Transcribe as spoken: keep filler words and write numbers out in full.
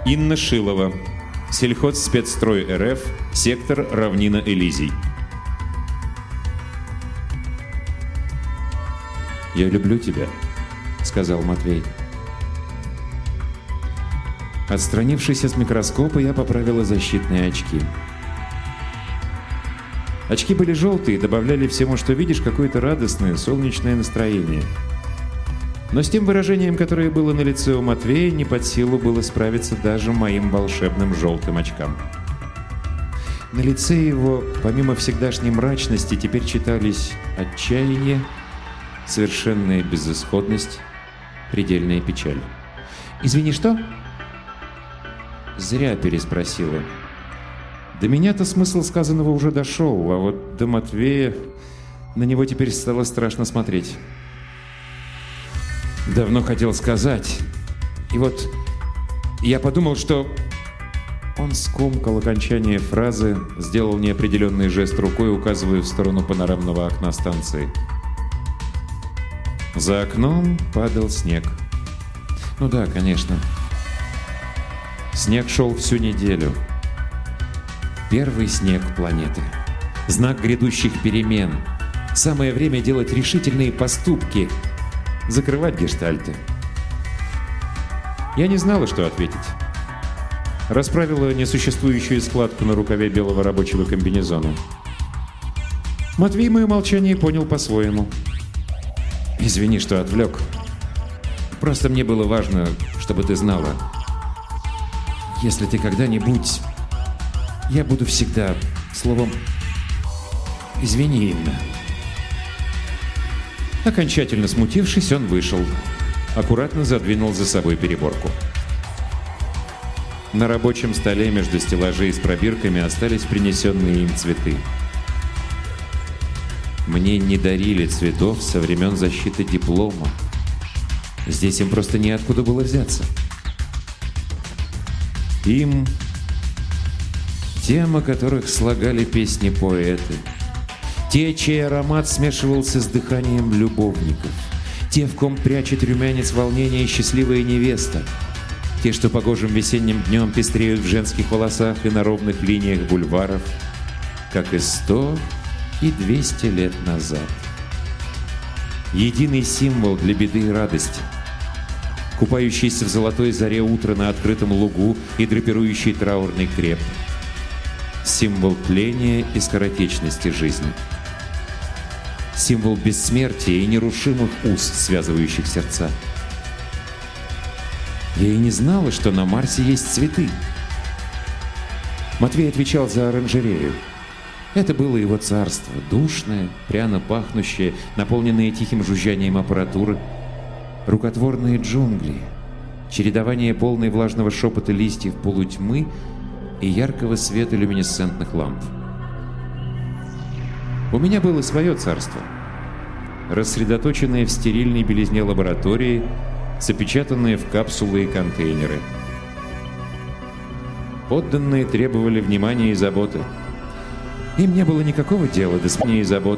Инна Шилова. Сельхозспецстрой РФ. Сектор равнина Элизий. «Я люблю тебя», — сказал Матвей. Отстранившись от микроскопа, я поправила защитные очки. Очки были желтые и добавляли всему, что видишь, какое-то радостное, солнечное настроение. Но с тем выражением, которое было на лице у Матвея, не под силу было справиться даже моим волшебным желтым очкам. На лице его, помимо всегдашней мрачности, теперь читались отчаяние, совершенная безысходность, предельная печаль. «Извини, что?» Зря переспросила. До меня-то смысл сказанного уже дошел, а вот до Матвея на него теперь стало страшно смотреть. Давно хотел сказать. И вот я подумал, что... Он скомкал окончание фразы, сделал неопределенный жест рукой, указывая в сторону панорамного окна станции. За окном падал снег. Ну да, конечно. Снег шел всю неделю. Первый снег планеты. Знак грядущих перемен. Самое время делать решительные поступки. Закрывать гештальты. Я не знала, что ответить. Расправила несуществующую складку на рукаве белого рабочего комбинезона. Матвей мое молчание понял по-своему. «Извини, что отвлек. Просто мне было важно, чтобы ты знала. Если ты когда-нибудь... Я буду всегда... Словом... Извини, Инна». Окончательно смутившись, он вышел. Аккуратно задвинул за собой переборку. На рабочем столе между стеллажей с пробирками остались принесенные им цветы. Мне не дарили цветов со времен защиты диплома. Здесь им просто неоткуда было взяться. Им, тем, о которых слагали песни поэты, те, чей аромат смешивался с дыханием любовников, те, в ком прячет румянец волнения и счастливая невеста, те, что погожим весенним днем пестреют в женских волосах и на ровных линиях бульваров, как и сто и двести лет назад. Единый символ для беды и радости, купающийся в золотой заре утра на открытом лугу и драпирующий траурный креп. Символ тления и скоротечности жизни. Символ бессмертия и нерушимых уз, связывающих сердца. Я и не знала, что на Марсе есть цветы. Матвей отвечал за оранжерею. Это было его царство, душное, пряно пахнущее, наполненное тихим жужжанием аппаратуры, рукотворные джунгли, чередование полной влажного шепота листьев полутьмы и яркого света люминесцентных ламп. У меня было свое царство, рассредоточенное в стерильной белизне лаборатории, запечатанные в капсулы и контейнеры. Подданные требовали внимания и заботы. Им не было никакого дела до смены и заботы.